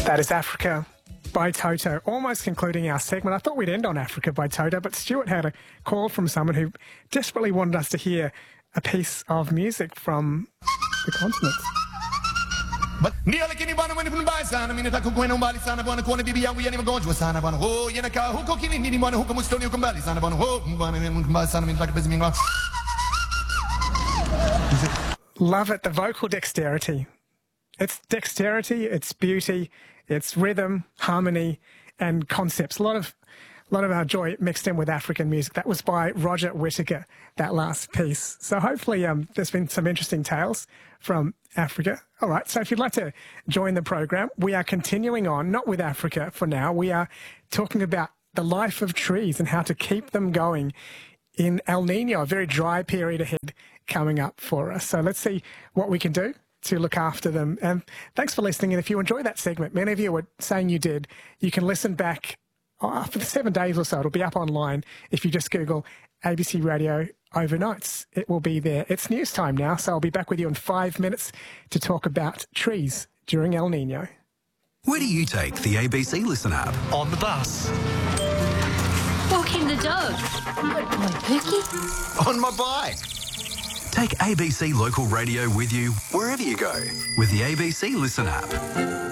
That is Africa by Toto. Almost concluding our segment. I thought we'd end on Africa by Toto, but Stuart had a call from someone who desperately wanted us to hear a piece of music from the continent. Love it, the vocal dexterity. It's dexterity, it's beauty, it's rhythm, harmony, and concepts. A lot of our joy mixed in with African music. That was by Roger Whittaker, that last piece. So hopefully there's been some interesting tales from Africa. All right, so if you'd like to join the program, we are continuing on, not with Africa for now. We are talking about the life of trees and how to keep them going in El Nino, a very dry period ahead coming up for us. So let's see what we can do to look after them. And thanks for listening. And if you enjoy that segment, many of you were saying you did, you can listen back for 7 days or so. It'll be up online. If you just Google ABC Radio Overnights, it will be there. It's news time now, so I'll be back with you in 5 minutes to talk about trees during El Nino. Where do you take the ABC Listen app? On the bus. Walking the dog. My Pookie. On my bike. Take ABC Local Radio with you wherever you go with the ABC Listen app.